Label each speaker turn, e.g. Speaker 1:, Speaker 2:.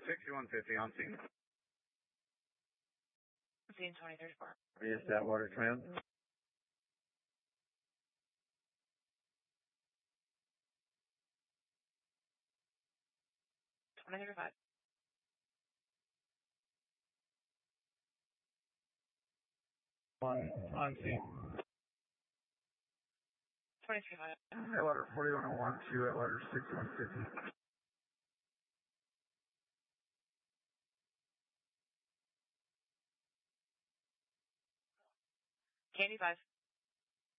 Speaker 1: 6150 on scene.
Speaker 2: Scene 2034.
Speaker 1: Yes, Atwater Command.
Speaker 2: $20.35.
Speaker 1: On scene.
Speaker 2: 23.5.
Speaker 1: Atwater 4101 to Atwater 6150.
Speaker 2: Candy 5.